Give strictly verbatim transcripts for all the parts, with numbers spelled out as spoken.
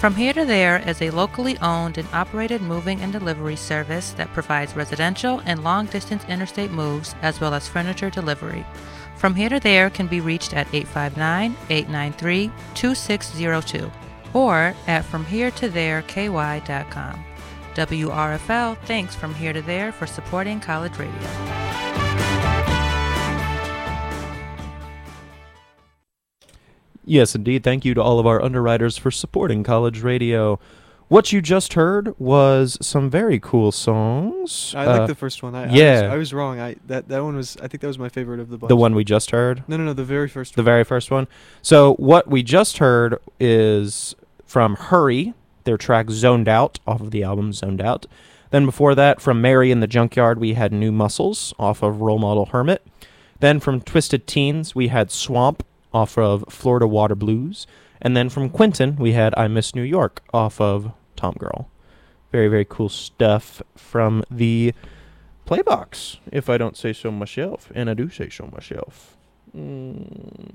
From Here to There is a locally owned and operated moving and delivery service that provides residential and long-distance interstate moves as well as furniture delivery. From Here to There can be reached at eight five nine, eight nine three, two six zero two or at from here to there k y dot com. W R F L thanks From Here to There for supporting college radio. Yes, indeed. Thank you to all of our underwriters for supporting college radio. What you just heard was some very cool songs. I uh, like the first one. I, yeah. I was, I was wrong. I that, that one was, I think that was my favorite of the bunch. The one we just heard? No, no, no, the very first The one. very first one. So what we just heard is from Hurry, their track Zoned Out, off of the album Zoned Out. Then before that, from Mary in the Junkyard, we had New Muscles, off of Role Model Hermit. Then from Twisted Teens, we had Swamp, off of Florida Water Blues. And then from Quentin, we had I Miss New York, off of Tom Girl. Very, very cool stuff from the Playbox, if I don't say so myself. And I do say so myself. Mm.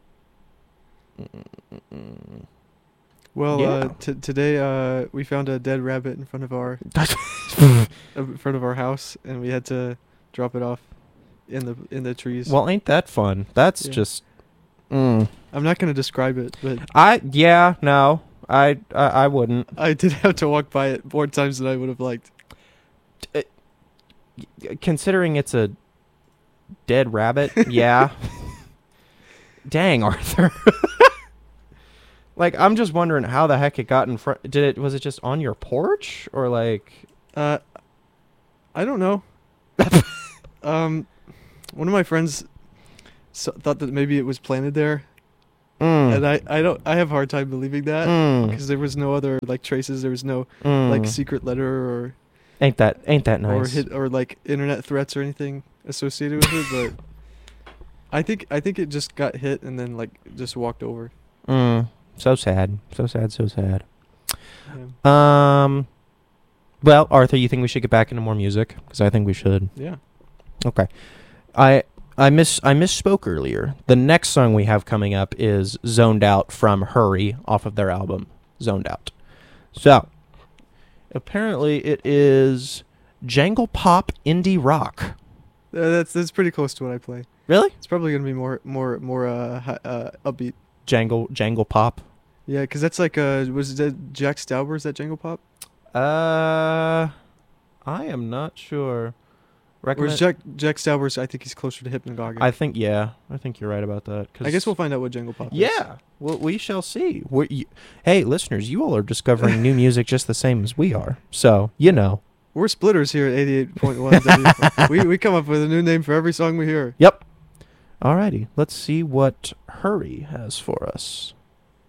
Mm-mm-mm. Well, Yeah. uh, t- today uh, we found a dead rabbit in front of our in front of our house, and we had to drop it off in the in the trees. Well, ain't that fun? That's Yeah. just... Mm. I'm not gonna describe it, but I, yeah, no. I, I, I wouldn't. I did have to walk by it more times than I would have liked. Considering it's a dead rabbit, yeah. Dang, Arthur. Like, I'm just wondering how the heck it got in front. Did it? Was it just on your porch, or like? Uh, I don't know. um, one of my friends so, thought that maybe it was planted there, Mm. and I, I don't. I have a hard time believing that Mm. because there was no other like traces. There was no Mm. like secret letter or Ain't that? Ain't that or nice? hit or like internet threats or anything associated with it. But I think I think it just got hit and then like just walked over. Mm. So sad. So sad. So sad. Yeah. Um. Well, Arthur, you think we should get back into more music? Because I think we should. Yeah. Okay. I I miss I misspoke earlier. The next song we have coming up is Zoned Out from Hurry off of their album Zoned Out. So, apparently it is jangle pop indie rock. Uh, that's that's pretty close to what I play. Really? It's probably gonna be more more more uh, hi- uh upbeat. Jangle jangle pop. Yeah, because that's like uh was that Jack Stauber? Is that Jangle Pop? Uh I am not sure. Or Recommend- is Jack Jack Stauber's? I think he's closer to Hypnagogic. I think yeah. I think you're right about that. 'Cause I guess we'll find out what Jangle Pop is. Yeah, well, we shall see. We're, y- hey, listeners, you all are discovering new music just the same as we are. So, you know. We're splitters here at eighty-eight point one. we we come up with a new name for every song we hear. Yep. Alrighty, let's see what Hurry has for us.